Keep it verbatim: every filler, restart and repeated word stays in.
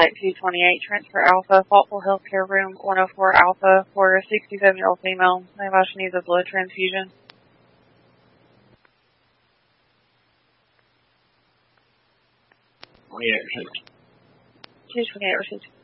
Flight two twenty-eight, transfer Alpha, Faultville Healthcare Room one oh four Alpha for a sixty-seven-year-old female. Anybody she needs a blood transfusion. twenty-eight received. two twenty-eight received.